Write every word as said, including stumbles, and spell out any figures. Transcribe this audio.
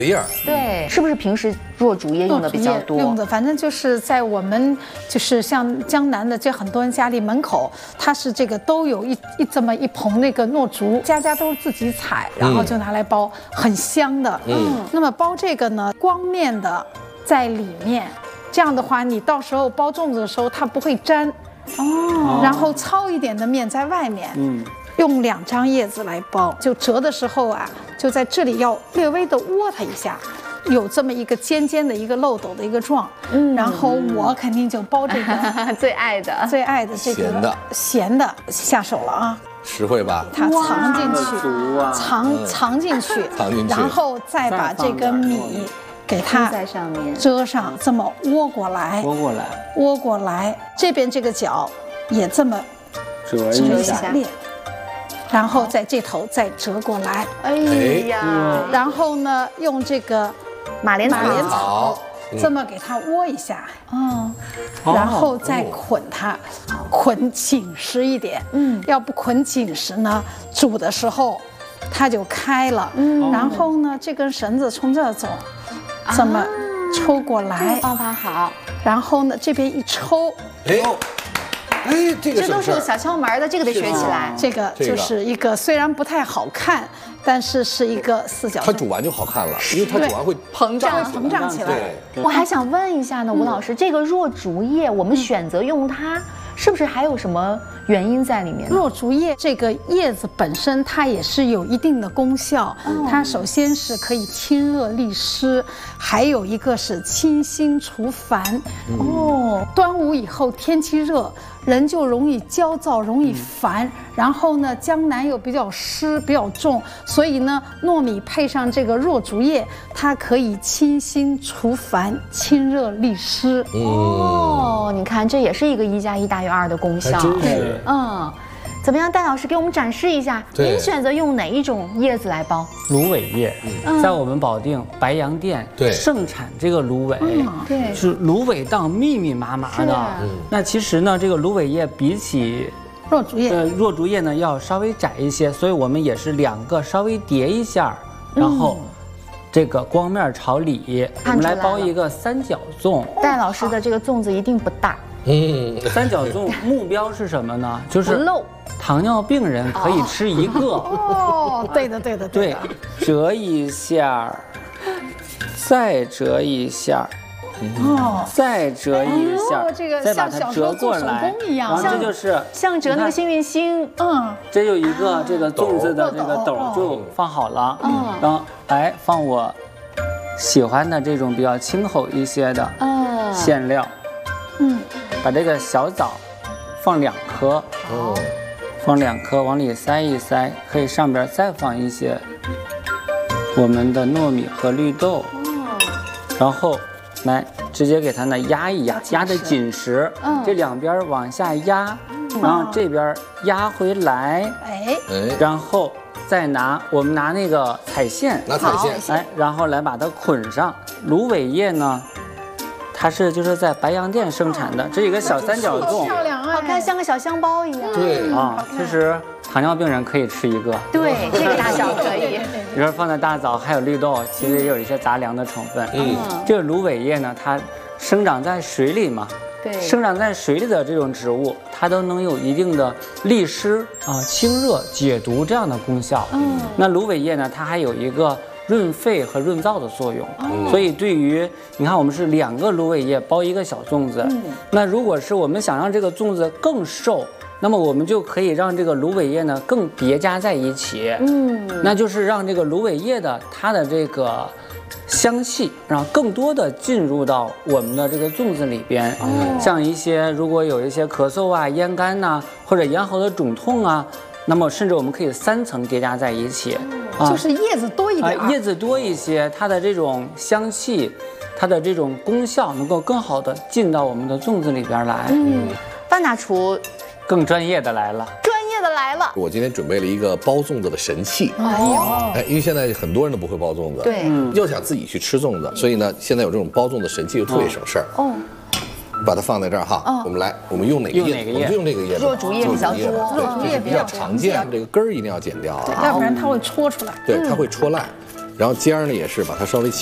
样。 对，是不是平时若竹叶用的比较多？ 用的，反正就是在我们就是像江南的这很多人家里门口，它是这个都有一一这么一棚那个糯竹，家家都是自己采，然后就拿来包，很香的。嗯，那么包这个呢，光面的在里面，这样的话你到时候包粽子的时候它不会粘。哦，然后糙一点的面在外面。嗯。用两张叶子来包，就折的时候啊，就在这里要略微的窝它一下，有这么一个尖尖的一个漏斗的一个状。嗯，然后我肯定就包这个最爱的最爱的这个咸的咸的下手了啊， 实惠吧？ 它藏进去，藏藏进去， 藏进去， 然后再把这个米给它在上面遮上，这么窝过来， 窝过来， 窝过来，这边这个角也这么折一下。 然后在这头再折过来， 哎呀， 然后呢，用这个马莲马莲草草这么给它窝一下，嗯，然后再捆它，捆紧实一点，嗯，要不捆紧实呢，煮的时候它就开了，嗯，然后呢，这根绳子从这儿走，这么抽过来， 方法好， 然后呢，这边一抽， 哎。哎，这个这都是有小窍门的，这个得学起来。 这个就是一个虽然不太好看，但是是一个四角。 它煮完就好看了，因为它煮完会膨胀膨胀起来。 我还想问一下呢，吴老师，这个若竹叶我们选择用它，是不是还有什么原因在里面？ 若竹叶这个叶子本身它也是有一定的功效，它首先是可以清热利湿，还有一个是清心除烦。哦，端午以后天气热。人就容易焦躁，容易烦，然后呢，江南又比较湿，比较重，所以呢，糯米配上这个若竹叶，它可以清心除烦、清热利湿。 哦，你看，这也是一个一加一大于二的功效。 对， 嗯。怎么样，戴老师给我们展示一下，您选择用哪一种叶子来包？ 芦苇叶，在我们保定白洋淀盛产这个芦苇， 对， 是芦苇荡密密麻麻的。那其实呢，这个芦苇叶比起若竹叶， 呃，若竹叶呢要稍微窄一些，所以我们也是两个稍微叠一下，然后这个光面朝里，我们来包一个三角粽。 戴老师的这个粽子一定不大。 嗯，三角粽目标是什么呢？就是不漏。 糖尿病人可以吃一个。 哦，对的，对的， 对，折一下，再折一下，哦，再折一下， 这个再把它折过来，然后这就是像折那个幸运星。 嗯， 这有一个这个粽子的这个斗就放好了，嗯，然后来放我喜欢的这种比较轻口一些的馅料，嗯，把这个小枣放两颗，哦。放两颗往里塞一塞，可以上边再放一些我们的糯米和绿豆，然后来直接给它呢压一压，压得紧实，这两边往下压，然后这边压回来，哎，然后再拿我们拿那个彩线， 拿彩线， 哎，然后来把它捆上。芦苇叶呢，它是就是在白洋淀生产的，这一个小三角粽， 漂亮啊， 好看，像个小香包一样。 对啊，其实糖尿病人可以吃一个。 对，这个大小可以。 比如说放在大枣，还有绿豆，其实也有一些杂粮的成分。嗯，这个芦苇叶呢，它生长在水里嘛，对，生长在水里的这种植物，它都能有一定的利湿啊、清热、解毒这样的功效。嗯，那芦苇叶呢，它还有一个润肺和润燥的作用，嗯、所以对于你看，我们是两个芦苇叶包一个小粽子。嗯、那如果是我们想让这个粽子更瘦，那么我们就可以让这个芦苇叶呢更叠加在一起。嗯，那就是让这个芦苇叶的它的这个香气，让更多的进入到我们的这个粽子里边。哦、像一些如果有一些咳嗽啊、咽干呐、啊，或者咽喉的肿痛啊。那么甚至我们可以三层叠加在一起， 啊、就是叶子多一点、 啊，叶子多一些，它的这种香气，它的这种功效能够更好的进到我们的粽子里边来。 嗯，范大厨更专业的来了， 专业的来了。 我今天准备了一个包粽子的神器。哎呦，哎，因为现在很多人都不会包粽子， 对， 又想自己去吃粽子，所以呢，现在有这种包粽子神器就特别省事儿。哦。把它放在这儿哈，我们来，我们用哪个叶？我们用这个叶子， 若竹叶比较多， 若竹叶比较常见，这个根儿一定要剪掉， 对，要不然它会戳出来。 对，它会戳烂。 然后尖儿呢也是把它稍微